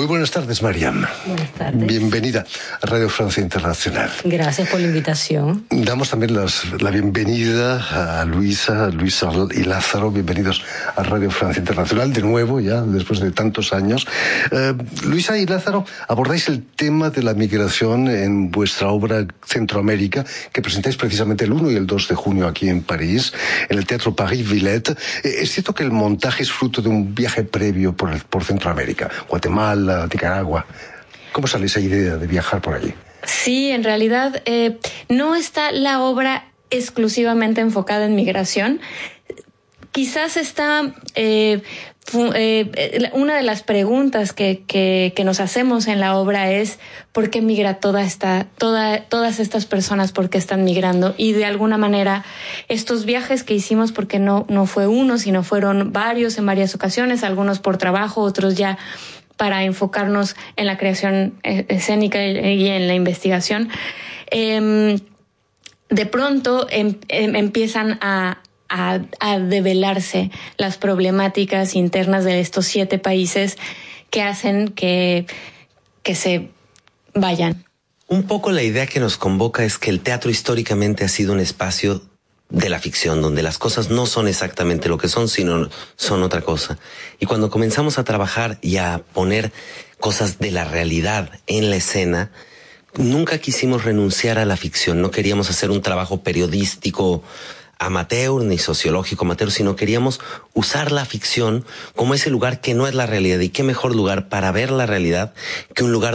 Muy buenas tardes, Mariam. Buenas tardes. Bienvenida a Radio Francia Internacional. Gracias por la invitación. Damos también la bienvenida a Luisa y Lázaro. Bienvenidos a Radio Francia Internacional, de nuevo, ya después de tantos años. Luisa y Lázaro, abordáis el tema de la migración en vuestra obra Centroamérica, que presentáis precisamente el 1 y el 2 de junio aquí en París, en el Teatro Paris Villette. Es cierto que el montaje es fruto de un viaje previo por Centroamérica, Guatemala, Nicaragua. ¿Cómo sale esa idea de viajar por allí? Sí, en realidad no está la obra exclusivamente enfocada en migración. Quizás está una de las preguntas que nos hacemos en la obra es ¿por qué migra todas estas personas? ¿Por qué están migrando? Y de alguna manera estos viajes que hicimos, porque no fue uno, sino fueron varios en varias ocasiones, algunos por trabajo, otros ya para enfocarnos en la creación escénica y en la investigación, de pronto empiezan a develarse las problemáticas internas de estos 7 países que hacen que se vayan. Un poco la idea que nos convoca es que el teatro históricamente ha sido un espacio de la ficción, donde las cosas no son exactamente lo que son, sino son otra cosa. Y cuando comenzamos a trabajar y a poner cosas de la realidad en la escena, nunca quisimos renunciar a la ficción. No queríamos hacer un trabajo periodístico amateur ni sociológico amateur, sino queríamos usar la ficción como ese lugar que no es la realidad. Y qué mejor lugar para ver la realidad que un lugar